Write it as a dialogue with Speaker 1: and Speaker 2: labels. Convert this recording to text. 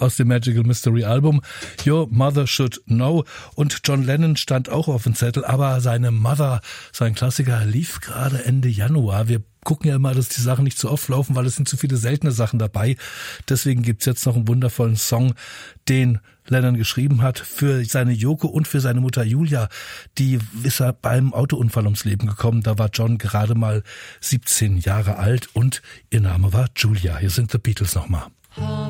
Speaker 1: aus dem Magical Mystery Album Your Mother Should Know. Und John Lennon stand auch auf dem Zettel, aber seine Mother, sein Klassiker, lief gerade Ende Januar. Wir gucken ja immer, dass die Sachen nicht zu oft laufen, weil es sind zu viele seltene Sachen dabei. Deswegen gibt's jetzt noch einen wundervollen Song, den Lennon geschrieben hat für seine Yoko und für seine Mutter Julia. Die ist er beim Autounfall ums Leben gekommen. Da war John gerade mal 17 Jahre alt und ihr Name war Julia. Hier sind The Beatles nochmal.